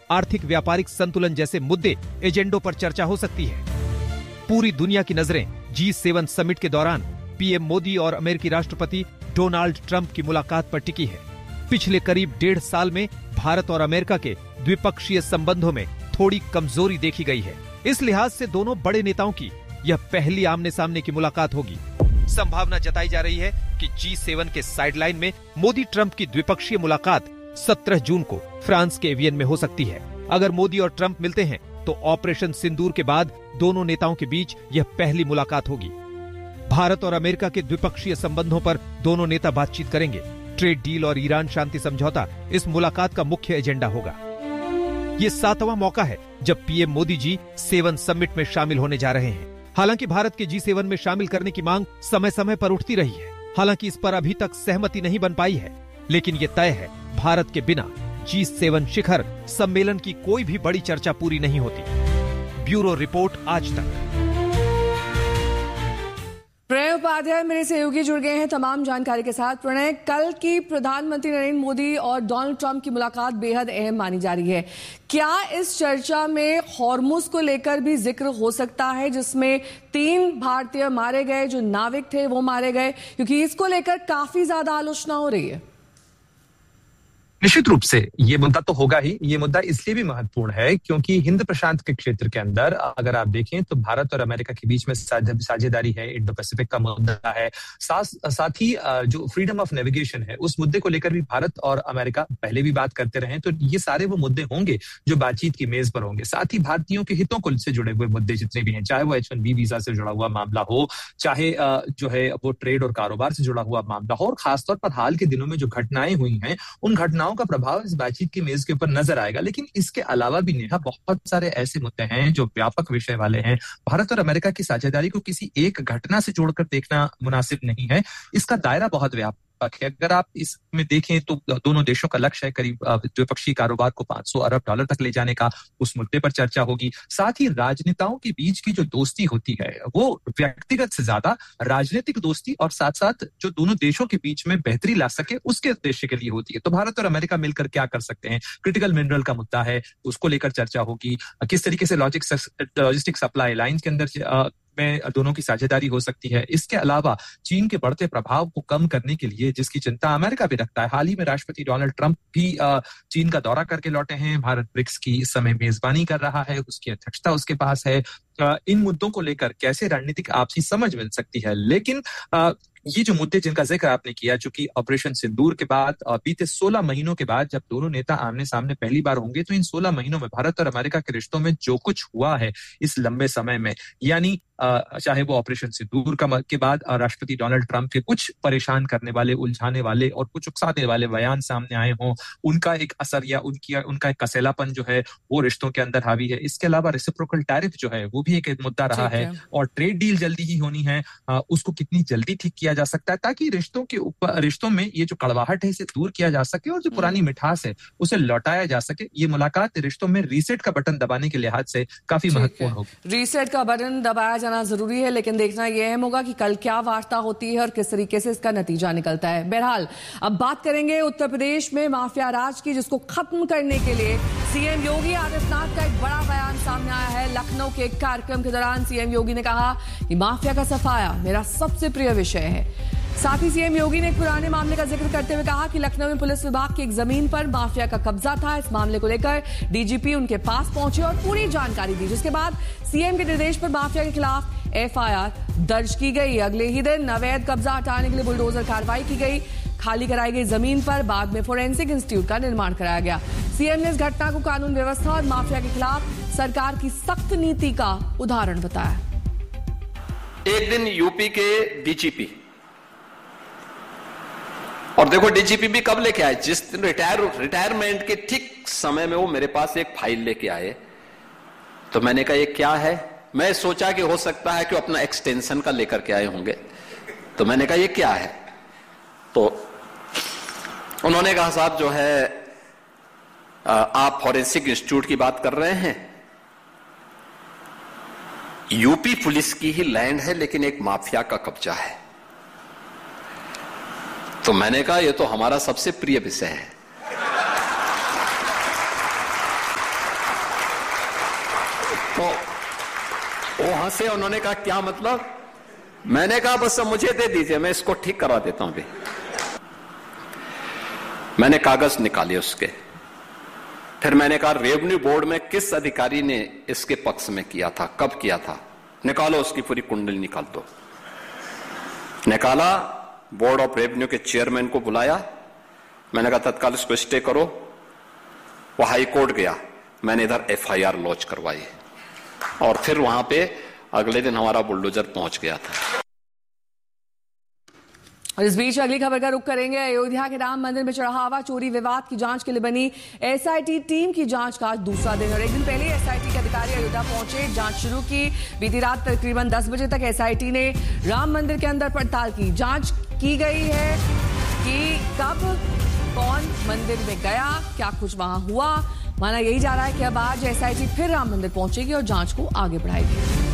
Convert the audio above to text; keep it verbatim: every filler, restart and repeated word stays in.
आर्थिक व्यापारिक संतुलन जैसे मुद्दे एजेंडों पर चर्चा हो सकती है। पूरी दुनिया की नजरें जी सेवन समिट के दौरान पीएम मोदी और अमेरिकी राष्ट्रपति डोनाल्ड ट्रंप की मुलाकात पर टिकी है। पिछले करीब डेढ़ साल में भारत और अमेरिका के द्विपक्षीय संबंधों में थोड़ी कमजोरी देखी गई है। इस लिहाज से दोनों बड़े नेताओं की यह पहली आमने सामने की मुलाकात होगी। संभावना जताई जा रही है कि जी सेवन के साइडलाइन में मोदी ट्रंप की द्विपक्षीय मुलाकात सत्रह जून को फ्रांस के एवियन में हो सकती है। अगर मोदी और ट्रंप मिलते हैं तो ऑपरेशन सिंदूर के बाद दोनों नेताओं के बीच यह पहली मुलाकात होगी। भारत और अमेरिका के द्विपक्षीय संबंधों पर दोनों नेता बातचीत करेंगे। ट्रेड डील और ईरान शांति समझौता इस मुलाकात का मुख्य एजेंडा होगा। ये सातवां मौका है जब PM Modi ji seven summit में शामिल होने जा रहे हैं। हालांकि भारत के जी सेवन में शामिल करने की मांग समय समय पर उठती रही है। हालांकि इस पर अभी तक सहमति नहीं बन पाई है, लेकिन ये तय है भारत के बिना जी सेवन शिखर सम्मेलन की कोई भी बड़ी चर्चा पूरी नहीं होती। ब्यूरो रिपोर्ट, आज तक। प्रणय उपाध्याय मेरे सहयोगी जुड़ गए हैं तमाम जानकारी के साथ। प्रणय, कल की प्रधानमंत्री नरेंद्र मोदी और डोनाल्ड ट्रंप की मुलाकात बेहद अहम मानी जा रही है। क्या इस चर्चा में हॉर्मुज को लेकर भी जिक्र हो सकता है, जिसमें तीन भारतीय मारे गए, जो नाविक थे वो मारे गए, क्योंकि इसको लेकर काफी ज्यादा आलोचना हो रही है। निश्चित रूप से ये मुद्दा तो होगा ही। ये मुद्दा इसलिए भी महत्वपूर्ण है क्योंकि हिंद प्रशांत के क्षेत्र के अंदर अगर आप देखें तो भारत और अमेरिका के बीच में साझेदारी है, इंडो पैसिफिक का मुद्दा है। साथ साथ ही जो फ्रीडम ऑफ नेविगेशन है उस मुद्दे को लेकर भी भारत और अमेरिका पहले भी बात करते रहे। तो ये सारे वो मुद्दे होंगे जो बातचीत की मेज पर होंगे। साथ ही भारतीयों के हितों को से जुड़े हुए मुद्दे जितने भी हैं, चाहे वो एच वन बी वीजा से जुड़ा हुआ मामला हो, चाहे जो है वो ट्रेड और कारोबार से जुड़ा हुआ मामला हो, और खासतौर पर हाल के दिनों में जो घटनाएं हुई हैं उन घटनाओं का प्रभाव इस बातचीत की मेज के ऊपर नजर आएगा। लेकिन इसके अलावा भी नेहा बहुत सारे ऐसे मुद्दे हैं जो व्यापक विषय वाले हैं। भारत और अमेरिका की साझेदारी को किसी एक घटना से जोड़कर देखना मुनासिब नहीं है। इसका दायरा बहुत व्यापक है। अगर आप इसमें देखें तो दोनों देशों का लक्ष्य है करीब द्विपक्षीय कारोबार को पांच सौ अरब डॉलर तक ले जाने का। उस मुद्दे पर चर्चा होगी। साथ ही राजनेताओं के बीच की जो दोस्ती होती है वो व्यक्तिगत से ज्यादा राजनीतिक दोस्ती और साथ साथ जो दोनों देशों के बीच में बेहतरी ला सके उसके उद्देश्य के लिए होती है। तो भारत और अमेरिका मिलकर क्या कर सकते हैं, क्रिटिकल मिनरल का मुद्दा है, उसको लेकर चर्चा होगी। किस तरीके से लॉजिस्टिक सप्लाई लाइन के अंदर में दोनों की साझेदारी हो सकती है। इसके अलावा चीन के बढ़ते प्रभाव को कम करने के लिए जिसकी चिंता अमेरिका भी रखता है, हाल ही में राष्ट्रपति डोनाल्ड ट्रंप भी चीन का दौरा करके लौटे हैं। भारत ब्रिक्स की इस समय मेजबानी कर रहा है, उसकी अध्यक्षता उसके पास है। इन मुद्दों को लेकर कैसे रणनीतिक आपसी समझ मिल सकती है। लेकिन ये जो मुद्दे जिनका जिक्र आपने किया, चूंकि ऑपरेशन सिंदूर के बाद बीते सोलह महीनों के बाद जब दोनों नेता आमने सामने पहली बार होंगे, तो इन सोलह महीनों में भारत और अमेरिका के रिश्तों में जो कुछ हुआ है इस लंबे समय में, यानी चाहे वो ऑपरेशन सिंदूर का के बाद राष्ट्रपति डोनाल्ड ट्रंप के कुछ परेशान करने वाले, उलझाने वाले और कुछ उकसाने वाले बयान सामने आए हों, उनका एक असर या उनकी उनका एक कसेलापन जो है वो रिश्तों के अंदर हावी है। इसके अलावा रेसिप्रोकल टैरिफ जो है वो भी एक मुद्दा रहा है, और ट्रेड डील जल्दी ही होनी है, उसको कितनी जल्दी ठीक किया जा सकता है ताकि रिश्तों के ऊपर रिश्तों में ये जो कड़वाहट है इसे दूर किया जा सके और जो पुरानी मिठास है उसे लौटाया जा सके। ये मुलाकात रिश्तों में रीसेट का बटन दबाने के लिहाज से काफी महत्वपूर्ण होगी। रीसेट का बटन दबाया जाना जरूरी है, लेकिन देखना यह अहम होगा कि कल क्या वार्ता होती है और किस तरीके से इसका नतीजा निकलता है। बहरहाल अब बात करेंगे उत्तर प्रदेश में माफिया राज की, जिसको खत्म करने के लिए सीएम योगी आदित्यनाथ का एक बड़ा बयान सामने आया है। लखनऊ के एक कार्यक्रम के दौरान सीएम योगी ने कहा कि माफिया का सफाया मेरा सबसे प्रिय विषय है। साथ ही सीएम योगी ने एक पुराने मामले का जिक्र करते हुए कहा कि लखनऊ में पुलिस विभाग की एक जमीन पर माफिया का कब्जा था। इस मामले को लेकर डीजीपी उनके पास पहुंचे और पूरी जानकारी दी, जिसके बाद सीएम के निर्देश पर माफिया के खिलाफ एफआईआर दर्ज की गई। अगले ही दिन अवैध कब्जा हटाने के लिए बुलडोजर कार्रवाई की गई। खाली कराई गई जमीन पर बाद में फोरेंसिक इंस्टीट्यूट का निर्माण कराया गया। सीएम ने इस घटना को कानून व्यवस्था और माफिया के खिलाफ सरकार की सख्त नीति का उदाहरण बताया। एक दिन यूपी के डीजीपी, और देखो डीजीपी भी कब लेके आए, जिस दिन रिटायर रिटायरमेंट के ठीक समय में वो मेरे पास एक फाइल लेके आए। तो मैंने कहा ये क्या है, मैं सोचा कि हो सकता है कि वो अपना एक्सटेंशन का लेकर के आए होंगे। तो मैंने कहा ये क्या है, तो उन्होंने कहा साहब जो है आप फॉरेंसिक इंस्टीट्यूट की बात कर रहे हैं, यूपी पुलिस की ही लैंड है लेकिन एक माफिया का कब्जा है। तो मैंने कहा ये तो हमारा सबसे प्रिय विषय है। तो वो हंसे, उन्होंने कहा क्या मतलब? मैंने कहा बस मुझे दे दीजिए, मैं इसको ठीक करा देता हूं। अभी मैंने कागज निकाले उसके, फिर मैंने कहा रेवेन्यू बोर्ड में किस अधिकारी ने इसके पक्ष में किया था, कब किया था, निकालो उसकी पूरी कुंडली निकाल दो। निकाला, बोर्ड ऑफ रेवेन्यू के चेयरमैन को बुलाया, मैंने कहा तत्काल इसको स्टे करो। वो हाई कोर्ट गया, मैंने इधर एफ आई आर लॉन्च करवाई और फिर वहां पे अगले दिन हमारा बुलडोजर पहुंच गया था। और इस बीच अगली खबर का रुख करेंगे। अयोध्या के राम मंदिर में चढ़ावा चोरी विवाद की जांच के लिए बनी एस आई टी टीम की जांच का आज दूसरा दिन और एक दिन पहले एस आई टी के अधिकारी अयोध्या पहुंचे, जांच शुरू की। बीती रात तकरीबन दस बजे तक एस आई टी ने राम मंदिर के अंदर पड़ताल की। जांच की गई है कि कब कौन मंदिर में गया, क्या कुछ वहां हुआ। माना यही जा रहा है कि अब आज एस आई टी फिर राम मंदिर पहुंचेगी और जांच को आगे बढ़ाएगी।